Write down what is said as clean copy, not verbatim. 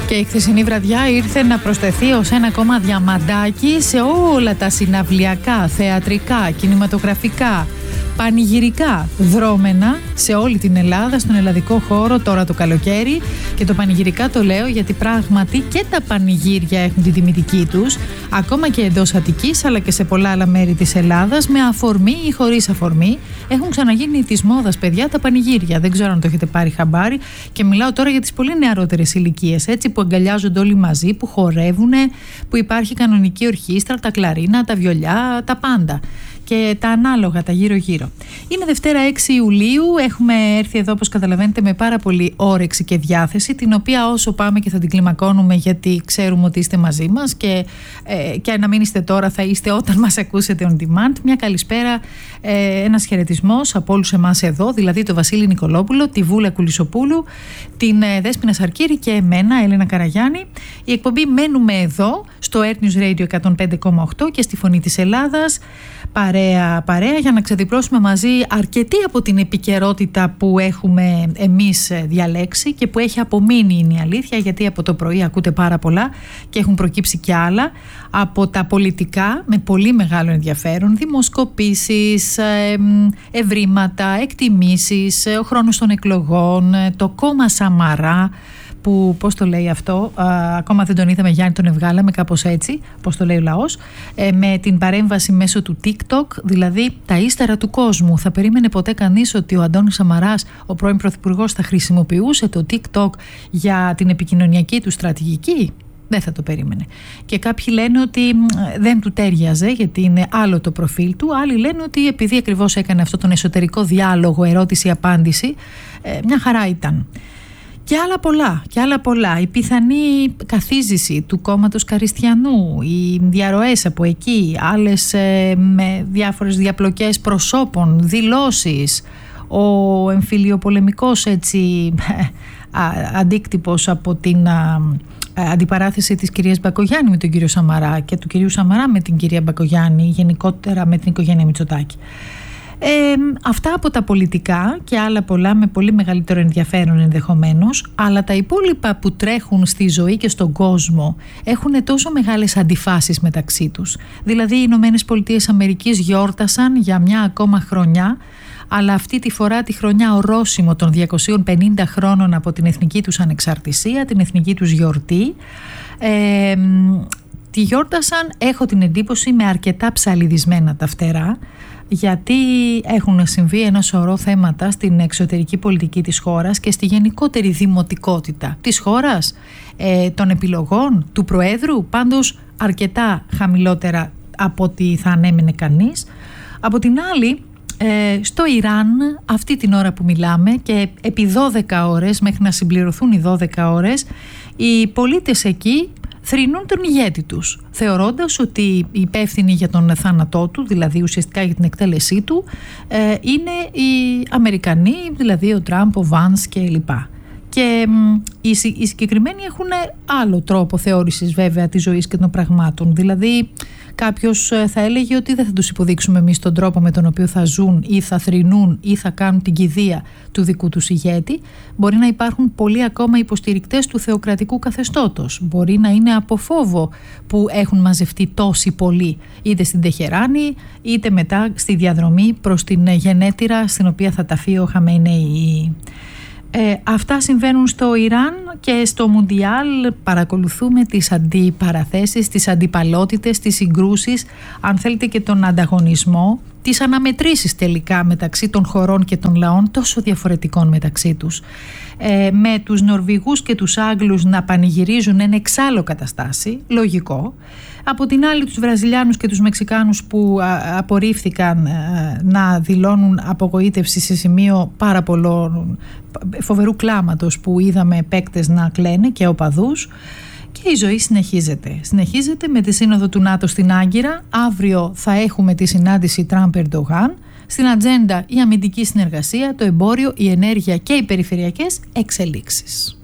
Και η χθεσινή βραδιά ήρθε να προσθεθεί ως ένα ακόμα διαμαντάκι σε όλα τα συναυλιακά, θεατρικά, κινηματογραφικά, πανηγυρικά δρόμενα σε όλη την Ελλάδα, στον ελλαδικό χώρο τώρα το καλοκαίρι. Και το πανηγυρικά το λέω γιατί πράγματι και τα πανηγύρια έχουν την τιμητική τους, ακόμα και εντός Αττικής αλλά και σε πολλά άλλα μέρη της Ελλάδας, με αφορμή ή χωρίς αφορμή. Έχουν ξαναγίνει της μόδας, παιδιά, τα πανηγύρια. Δεν ξέρω αν το έχετε πάρει χαμπάρι, και μιλάω τώρα για τις πολύ νεαρότερες ηλικίες, έτσι, που αγκαλιάζονται όλοι μαζί, που χορεύουν, που υπάρχει κανονική ορχήστρα, τα κλαρίνα, τα βιολιά, τα πάντα. Και τα ανάλογα, τα γύρω-γύρω. Είναι Δευτέρα 6 Ιουλίου. Έχουμε έρθει εδώ, όπως καταλαβαίνετε, με πάρα πολύ όρεξη και διάθεση, την οποία όσο πάμε και θα την κλιμακώνουμε, γιατί ξέρουμε ότι είστε μαζί μας και να μην είστε τώρα, θα είστε όταν μας ακούσετε on demand. Μια καλησπέρα, ένας χαιρετισμός από όλους εμάς εδώ, δηλαδή το Βασίλη Νικολόπουλο, τη Βούλα Κουλισοπούλου, την Δέσποινα Σαρκύρη και εμένα, Έλενα Καραγιάννη. Η εκπομπή Μένουμε Εδώ στο Earth News Radio 105,8 και στη Φωνή της Ελλάδας. Παρέα για να ξεδιπλώσουμε μαζί αρκετή από την επικαιρότητα που έχουμε εμείς διαλέξει και που έχει απομείνει, είναι η αλήθεια, γιατί από το πρωί ακούτε πάρα πολλά και έχουν προκύψει και άλλα από τα πολιτικά με πολύ μεγάλο ενδιαφέρον, δημοσκοπήσεις, ευρήματα, εκτιμήσεις, ο χρόνος των εκλογών, το κόμμα Σαμαρά, που, πώς το λέει αυτό, ακόμα δεν τον είδαμε, Γιάννη, τον ευγάλαμε κάπως έτσι, πώς το λέει ο λαός, με την παρέμβαση μέσω του TikTok, δηλαδή τα ύστερα του κόσμου. Θα περίμενε ποτέ κανείς ότι ο Αντώνης Σαμαράς, ο πρώην πρωθυπουργός, θα χρησιμοποιούσε το TikTok για την επικοινωνιακή του στρατηγική? Δεν θα το περίμενε. Και κάποιοι λένε ότι δεν του τέριαζε γιατί είναι άλλο το προφίλ του. Άλλοι λένε ότι επειδή ακριβώς έκανε αυτό τον εσωτερικό διάλογο, ερώτηση-απάντηση, μια χαρά ήταν. Και άλλα πολλά. Η πιθανή καθίζηση του κόμματος Καριστιανού, οι διαρροές από εκεί, άλλες με διάφορες διαπλοκές προσώπων, δηλώσεις, ο εμφυλιοπολεμικός έτσι αντίκτυπος από την αντιπαράθεση της κυρίας Μπακογιάννη με τον κύριο Σαμαρά και του κυρίου Σαμαρά με την κυρία Μπακογιάννη, γενικότερα με την οικογένεια Μητσοτάκη. Αυτά από τα πολιτικά και άλλα πολλά με πολύ μεγαλύτερο ενδιαφέρον ενδεχομένως, αλλά τα υπόλοιπα που τρέχουν στη ζωή και στον κόσμο έχουν τόσο μεγάλες αντιφάσεις μεταξύ τους. Δηλαδή οι Ηνωμένες Πολιτείες Αμερικής γιόρτασαν για μια ακόμα χρονιά, αλλά αυτή τη φορά τη χρονιά ορόσημο των 250 χρόνων από την εθνική τους ανεξαρτησία, την εθνική τους γιορτή. Τη γιόρτασαν, έχω την εντύπωση, με αρκετά ψαλιδισμένα τα φτερά, γιατί έχουν συμβεί ένα σωρό θέματα στην εξωτερική πολιτική της χώρας και στη γενικότερη δημοτικότητα της χώρας, των επιλογών του Προέδρου, πάντως αρκετά χαμηλότερα από ό,τι θα ανέμενε κανείς. Από την άλλη, στο Ιράν αυτή την ώρα που μιλάμε και επί 12 ώρες, μέχρι να συμπληρωθούν οι 12 ώρες, οι πολίτες εκεί θρηνούν τον ηγέτη τους, θεωρώντας ότι οι υπεύθυνοι για τον θάνατό του, δηλαδή ουσιαστικά για την εκτέλεσή του, είναι οι Αμερικανοί, δηλαδή ο Τραμπ, ο Βάνς κλπ. Και οι συγκεκριμένοι έχουν άλλο τρόπο θεώρησης βέβαια της ζωής και των πραγμάτων. Δηλαδή κάποιος θα έλεγε ότι δεν θα τους υποδείξουμε εμείς τον τρόπο με τον οποίο θα ζουν ή θα θρηνούν ή θα κάνουν την κηδεία του δικού τους ηγέτη. Μπορεί να υπάρχουν πολλοί ακόμα υποστηρικτές του θεοκρατικού καθεστώτος. Μπορεί να είναι από φόβο που έχουν μαζευτεί τόσοι πολλοί, είτε στην Τεχεράνη είτε μετά στη διαδρομή προς την γενέτειρα στην οποία θα ταφεί ο Χαμενεϊ. Αυτά συμβαίνουν στο Ιράν και στο Μουντιάλ. Παρακολουθούμε τις αντιπαραθέσεις, τις αντιπαλότητες, τις συγκρούσεις, αν θέλετε και τον ανταγωνισμό, τις αναμετρήσεις τελικά μεταξύ των χωρών και των λαών τόσο διαφορετικών μεταξύ τους. Με τους Νορβηγούς και τους Άγγλους να πανηγυρίζουν ένα εξάλλο καταστάση, λογικό. Από την άλλη τους Βραζιλιάνους και τους Μεξικάνους που απορρίφθηκαν να δηλώνουν απογοήτευση σε σημείο πάρα πολλών φοβερού κλάματος που είδαμε παίκτες να κλαίνε και οπαδούς. Και η ζωή συνεχίζεται. Συνεχίζεται με τη σύνοδο του ΝΑΤΟ στην Άγκυρα. Αύριο θα έχουμε τη συνάντηση Τραμπ-Ερντογάν. Στην ατζέντα η αμυντική συνεργασία, το εμπόριο, η ενέργεια και οι περιφερειακές εξελίξεις.